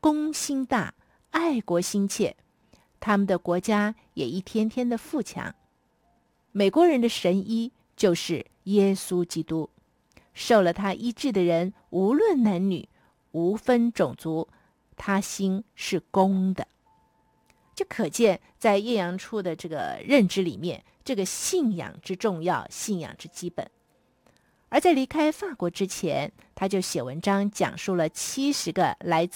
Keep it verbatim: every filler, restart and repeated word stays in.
公心大，爱国心切，他们的国家也一天天的富强。美国人的神医就是耶稣基督，受了他医治的人，无论男女，无分种族，他心是公的。就可见在叶阳初的这个认知里面，这个信仰之重要，信仰之基本。而在离开法国之前，他就写文章讲述了七十个来自